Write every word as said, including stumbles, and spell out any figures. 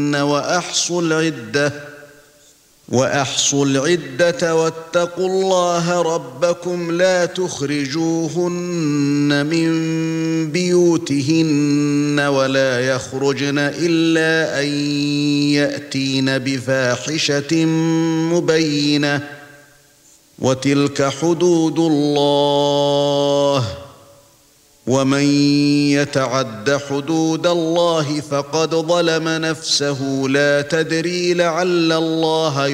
وأحصوا العدة وأحصوا العدة واتقوا الله ربكم لا تخرجوهن من بيوتهن ولا يخرجن إلا أن يأتين بفاحشة مبينة وتلك حدود الله ومن يتعد حدود الله فقد ظلم نفسه لا تدري لعل الله